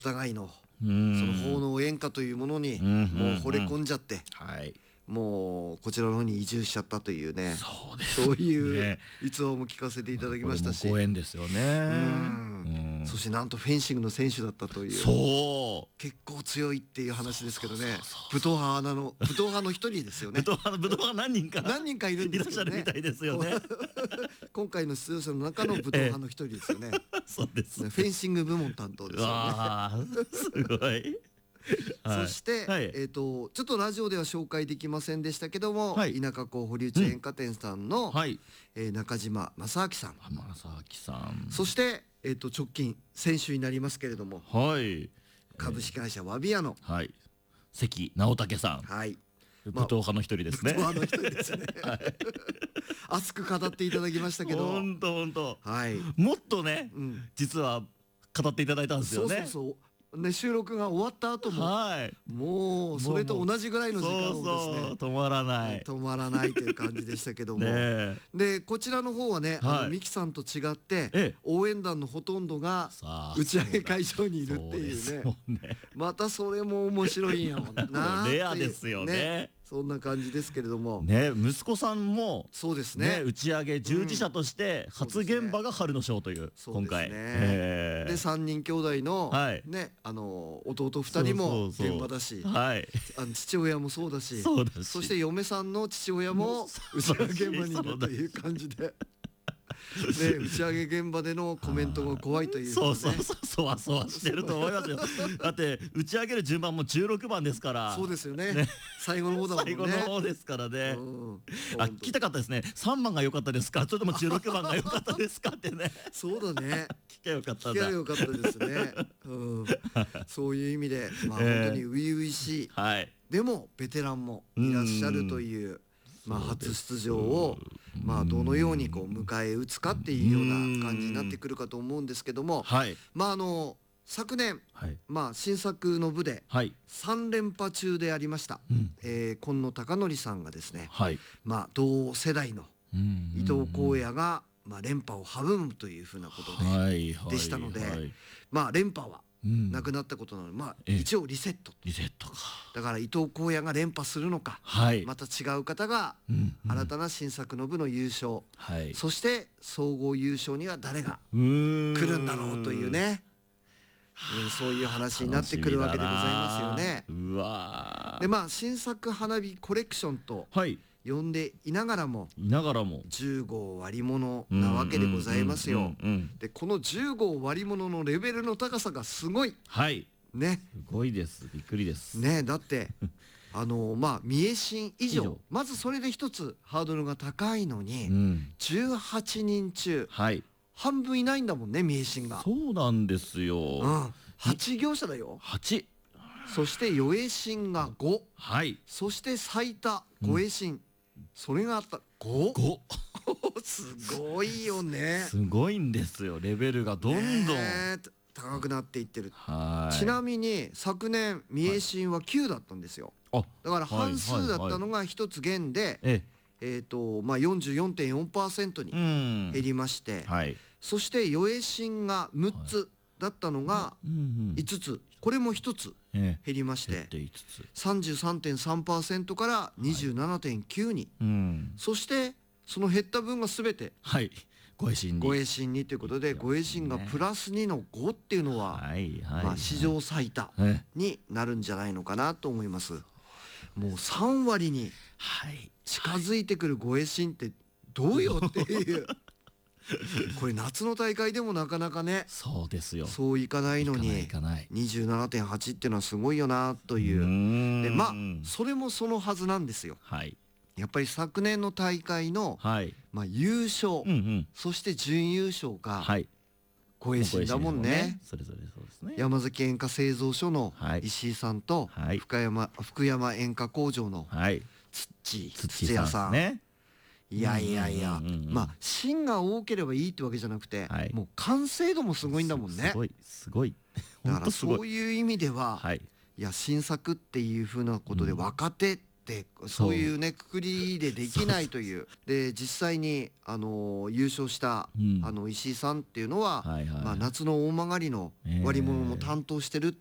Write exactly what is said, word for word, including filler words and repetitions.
互いのそうんの奉納演歌というものにうんもう惚れ込んじゃって、 はいもうこちらの方に移住しちゃったというね、 そうですそういうね逸話も聞かせていただきましたし、 これもご縁ですよね。 うんうんそしてなんとフェンシングの選手だったという、 そう結構強いっていう話ですけどね、 そうそうそう武闘派の武闘派の一人ですよね。 武闘派の武闘派何人か何人かいるんいらっですけどね。 しゃるみたいですよね。 今回の出場者の中の武闘派の一人ですよね。 そうですフェンシング部門担当ですよね。 わあすごい。はいそして、 はいえー、とちょっとラジオでは紹介できませんでしたけども、 はい田舎港堀内演歌店さんの、 はいえー中島正明さん、 浜崎さんそして、えー、と直近先週になりますけれども、 はい株式会社ワビヤの、 はい関直武さんはい、 武闘派の一人ですね。 武闘派の一人ですね。熱く語っていただきましたけど、 本当本当はい、 もっとねうん、 実は語っていただいたんですそうそうよね。 そうね、収録が終わった後もはいもうそれと同じぐらいの時間をそうですねそう止まらない止まらないという感じでしたけども、 ねえでこちらの方はね、あはいのミキさんと違ってええ応援団のほとんどがさあ打ち上げ会場にいるってそうですいうね、 もんねまたそれも面白いんやもんなーっていうレアですよねそんな感じですけれども、 ね息子さんもそうですねね。 打ち上げ従事者として初現場が春のショーというそうですね今回ええでさんにん兄弟の、 はいね、あの弟ふたりもそうそうそう現場だし、 はいあの父親もそうだし、 そうだしそして嫁さんの父親も打ち上げ現場にいるという感じで、ね、打ち上げ現場でのコメントが怖いというかね。 そうそうそうそわそわしてると思いますよ。だって打ち上げる順番もじゅうろくばんですからそうですよね。 ね最後の方だもんね。 最後の方ですからね。 うんあ聞きたかったですね。さんばんが良かったですかそれともじゅうろくばんが良かったですかってねそうだね。 聞けばよかった聞んだけばよかったですね。うん、そういう意味で、まあ、 ええ本当に初々しい、 はいでもベテランもいらっしゃるという、まあ、初出場を、まあ、どのようにこう迎え撃つかっていうような感じになってくるかと思うんですけども、 はいまああの昨年、 はいまあ、新作の部ではいさん連覇中でありました、 うんえー今野貴則さんがですね、 はいまあ、同世代のうん伊藤浩也が、まあ、連覇を阻むというふうなことで、 はいはいでしたのではいまあ連覇はうんなくなったことなので、まあ、 ええ一応リセット、 リセットかだから伊藤浩也が連覇するのか、 はいまた違う方がうんうん新たな新作の部の優勝、 はいそして総合優勝には誰がうーん来るんだろうというね、うんそういう話になってくるわけでございますよね。 うわーでまあ新作花火コレクションとはい呼んでいながらもいながらもじゅう号割り物なわけでございますよ。 うんうんうんうんでこのじゅう号割り物のレベルの高さがすごいはいね。 すごいですびっくりですねだってあのまあ三重新以上以上まずそれで一つハードルが高いのに、 うんじゅうはちにん中はい半分いないんだもんね三重新が。 そうなんですようん、はち業者だよ。 はちそして余栄新がご、 はいそして最多ご栄新、それがあったご。 ごすごいよね。 すごいんですよレベルがどんどんねえ高くなっていってる。 はいちなみに昨年三重新はきゅうだったんですよ。 あだから半数だったはいはいはいのが一つ減で、 ええーとまあ、よんじゅうよんてんよんパーセントにうん減りまして、 はいそして余栄新がむっつだったのがうんうんいつつ、これもひとつええ減りまして減っていつつさんじゅうさんてんさんパーセント から にじゅうななてんきゅうに、 うんそしてその減った分が全てはいご栄新にご栄新にということでご栄新がプラスにのごっていうのは、 はいはいまあ、史上最多ええになるんじゃないのかなと思います。もうさん割にはい近づいてくるご栄新ってどうよっていうこれ夏の大会でもなかなかねそうですよそういかないのいかないにいかないにじゅうななてんはち っていうのはすごいよなというう。 んでまあそれもそのはずなんですよ。 はいやっぱり昨年の大会の、 はいまあ、優勝、 うんうんそして準優勝がはいご栄新だもんね。 それぞれそうですね山崎演歌製造所のはい石井さんと、 はい深山福山演歌工場のはい土土土屋さん。 ねいやいやいや、 うんうんうんうんまあ芯が多ければいいってわけじゃなくて、 はいもう完成度もすごいんだもんねす。ごいすごいだから本当すごいそういう意味では、 はいいや新作っていうふうなことでうん若手ってそういうねくくりでできないというで実際にあの優勝した、 うんあの石井さんっていうのは、 はいはいまあ、夏の大曲の割り物も担当してるっ